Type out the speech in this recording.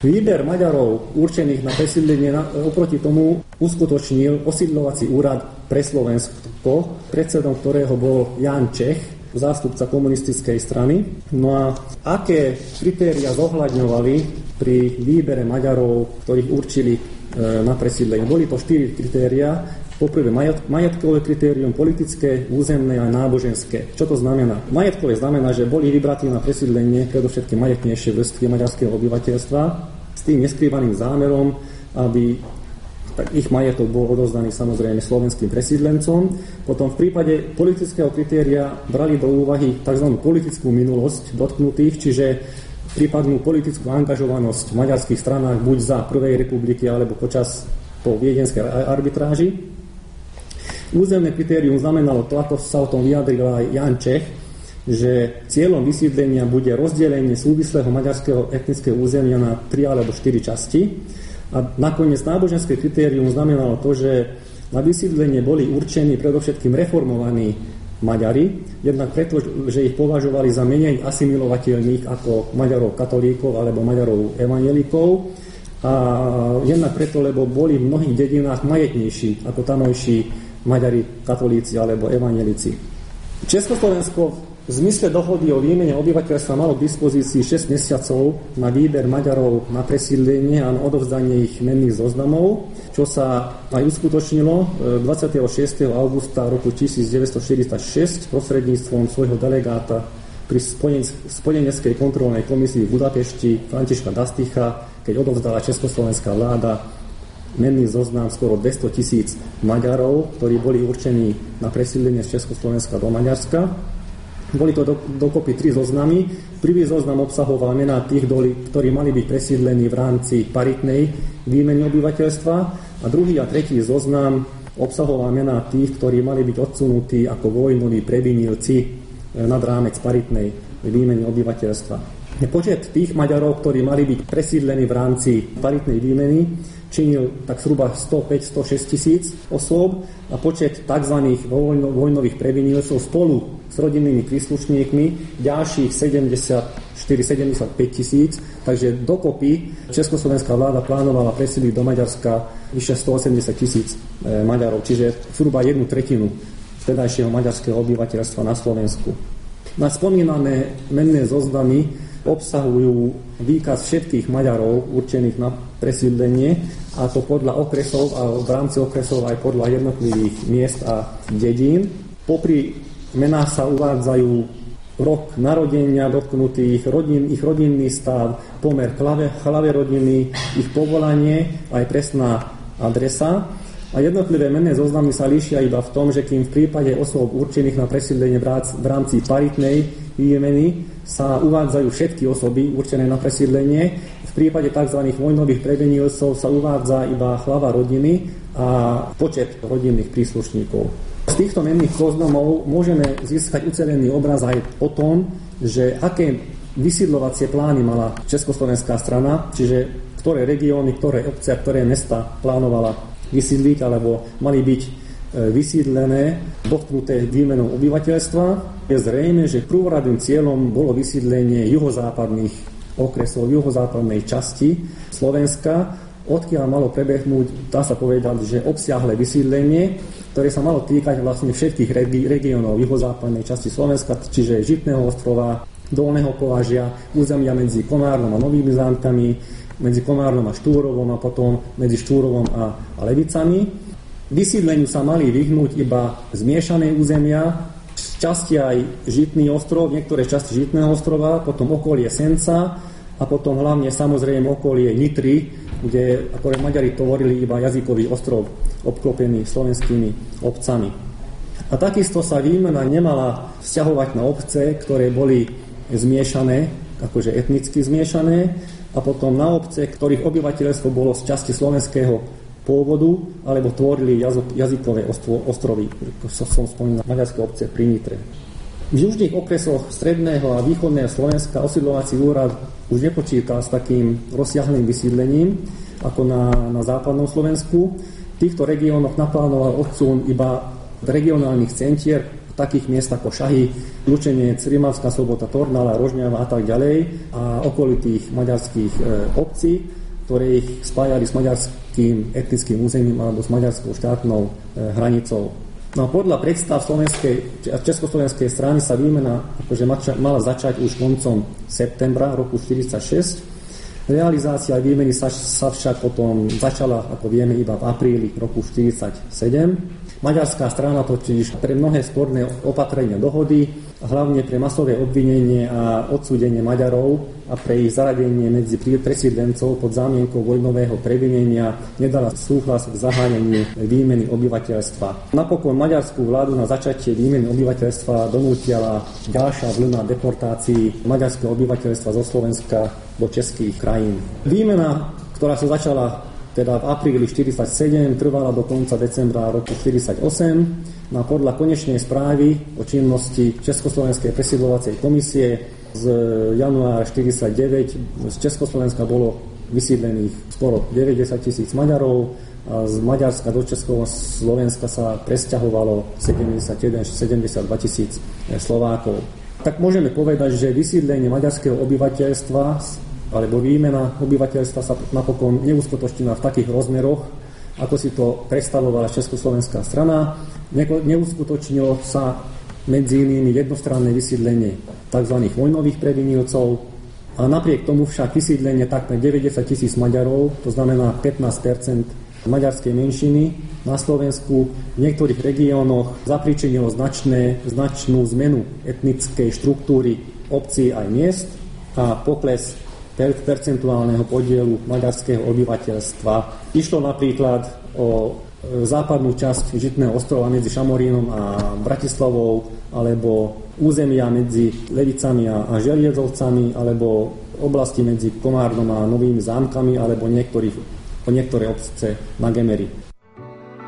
Výber Maďarov určených na presídlenie oproti tomu uskutočnil osídľovací úrad pre Slovensko, predsedom ktorého bol Ján Čech, zástupca komunistickej strany. No a aké kritéria zohľadňovali pri výbere Maďarov, ktorých určili na presídlenie? Boli to 4 kritéria. Poprvé majetkové kritérium, politické, územné a náboženské. Čo to znamená? Majetkové znamená, že boli vybratí na presídlenie predovšetkým majetnejšie vrstvy maďarského obyvateľstva s tým neskrývaným zámerom, aby ich majetok bol odovzdaný samozrejme slovenským presídlencom. Potom v prípade politického kritéria brali do úvahy tzv. Politickú minulosť dotknutých, čiže prípadnú politickú angažovanosť v maďarských stranách buď za Prvej republiky alebo po viedenskej arbitráži. Územné kritérium znamenalo to, ako sa o tom vyjadril aj Ján Čech, že cieľom vysídlenia bude rozdelenie súvislého maďarského etnického územia na 3 alebo 4 časti. A nakoniec náboženské kritérium znamenalo to, že na vysídlenie boli určení predovšetkým reformovaní Maďari, jednak preto, že ich považovali za menej asimilovateľných ako Maďarov katolíkov alebo Maďarov evanjelíkov, a jednak preto, lebo boli v mnohých dedinách majetnejší ako tamojší Maďari katolíci alebo evanjelici. Československo v zmysle dohody o výmene obyvateľstva malo k dispozícii 6 mesiacov na výber Maďarov na presídlenie a na odovzdanie ich menných zoznamov, čo sa aj uskutočnilo 26. augusta roku 1946 prostredníctvom svojho delegáta pri spojeneckej kontrolnej komisii v Budapešti Františka Dasticha, keď odovzdala československá vláda menný zoznam skoro 200 000 Maďarov, ktorí boli určení na presídlenie z Československa do Maďarska. Boli to dokopy 3 zoznamy. Prvý zoznam obsahoval mená tých, ktorí mali byť presídlení v rámci paritnej výmeny obyvateľstva, a druhý a tretí zoznam obsahoval mená tých, ktorí mali byť odsunutí ako vojnoví previnilci nad rámec paritnej výmeny obyvateľstva. Počet tých Maďarov, ktorí mali byť presídlení v rámci paritnej výmeny, činil tak zhruba 105-106 000 osôb a počet tzv. Vojnových previnilcov spolu s rodinnými príslušníkmi ďalších 74-75 000, takže dokopy československá vláda plánovala presídliť do Maďarska vyše 180 000 Maďarov, čiže zhruba 1/3 vtedajšieho maďarského obyvateľstva na Slovensku. Na spomínané menné zoznamy obsahujú výkaz všetkých Maďarov určených na presídlenie, a to podľa okresov a v rámci okresov aj podľa jednotlivých miest a dedín. Popri menách sa uvádzajú rok narodenia dotknutých, ich rodinný stav, pomer hlave rodiny, ich povolanie, aj presná adresa. A jednotlivé menné zoznamy sa líšia iba v tom, že kým v prípade osôb určených na presídlenie v rámci paritnej výmeny sa uvádzajú všetky osoby určené na presídlenie, v prípade tzv. Vojnových previnilcov sa uvádza iba hlava rodiny a počet rodinných príslušníkov. Z týchto menných zoznamov môžeme získať ucelený obraz aj o tom, že aké vysídľovacie plány mala československá strana, čiže ktoré regióny, ktoré obce a ktoré mesta plánovala vysídliť alebo mali byť vysídlené, dotknuté výmenou obyvateľstva. Je zrejme, že prvoradým cieľom bolo vysídlenie juhozápadných okresov, juhozápadnej časti Slovenska, odkiaľ malo prebehnúť, dá sa povedať, že obsiahle vysídlenie, ktoré sa malo týkať vlastne všetkých regiónov juhozápadnej časti Slovenska, čiže Žitného ostrova, Dolného Považia, územia medzi Komárnom a Novými Zámkami, medzi Komárnom a Štúrovom a potom medzi Štúrovom a Levicami. Vysídleniu sa mali vyhnúť iba zmiešané územia, časti aj Žitný ostrov, niektoré časti Žitného ostrova, potom okolie Senca a potom hlavne samozrejme okolie Nitry, kde ako Maďari tvorili iba jazykový ostrov obklopený slovenskými obcami. A takisto sa výmena nemala vzťahovať na obce, ktoré boli zmiešané, akože etnicky zmiešané, a potom na obce, ktorých obyvateľstvo bolo z časti slovenského pôvodu, alebo tvorili jazykové ostrovy, ako som spomínal, maďarské obce pri Nitre. V južných okresoch stredného a východného Slovenska osídľovací úrad už nepočítal s takým rozsiahlým vysídlením ako na západnom Slovensku. V týchto regiónoch naplánoval odsun iba regionálnych centier, takých miest ako Šahy, Lučenec, Rimavská Sobota, Tornala, Rožňava a tak ďalej a okolitých maďarských obcí, ktoré ich spájali s maďarským etnickým územím alebo s maďarskou štátnou hranicou. No a podľa predstav slovenskej a československej strany sa výmena akože mala začať už koncom septembra roku 1946. Realizácia výmeny sa však potom začala, ako vieme, iba v apríli roku 1947. Maďarská strana totiž pre mnohé sporné opatrenia dohody, hlavne pre masové obvinenie a odsúdenie Maďarov a pre ich zaradenie medzi presídlencov pod zámienkou vojnového previnenia nedala súhlas k zahájeniu výmeny obyvateľstva. Napokon maďarskú vládu na začatie výmeny obyvateľstva donútila ďalšia vlna deportácií maďarského obyvateľstva zo Slovenska do českých krajín. Výmena, ktorá sa začala teda v apríli 1947, trvala do konca decembra roku 1948. No a podľa konečnej správy o činnosti Československej presídľovacej komisie z januára 1949 z Československa bolo vysídlených skoro 90 000 Maďarov a z Maďarska do Československa sa presťahovalo 71 až 72 000 Slovákov. Tak môžeme povedať, že vysídlenie maďarského obyvateľstva alebo výmena obyvateľstva sa napokon neuskutočnila v takých rozmeroch, ako si to predstavovala československá strana. Neuskutočnilo sa medzi inými jednostranné vysídlenie tzv. Vojnových previnilcov a napriek tomu však vysídlenie takmer 90 000 Maďarov, to znamená 15% maďarskej menšiny na Slovensku, v niektorých regiónoch zapričinilo značnú zmenu etnickej štruktúry obcí aj miest a pokles percentuálneho podielu maďarského obyvateľstva. Išlo napríklad o západnú časť Žitného ostrova medzi Šamorínom a Bratislavou, alebo územia medzi Levicami a Želiezovcami, alebo oblasti medzi Komárnom a Novými Zámkami, alebo niektoré obce na Gemeri.